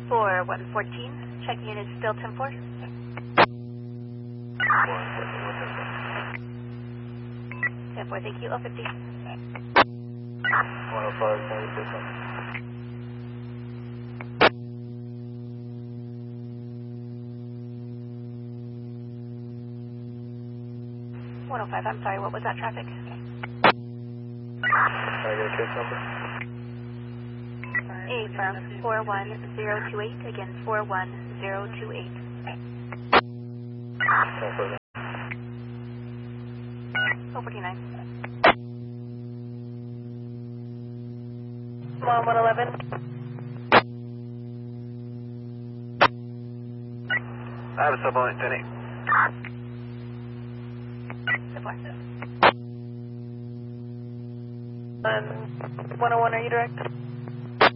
4114, checking in is still 10-4. 10-4, thank you, 050. 105, 105, I'm sorry, what was that traffic? Can I get a case number? Affirm, 41028, again 41028. 049. Come on, 111. I have a subline, Jenny. 101, are you direct?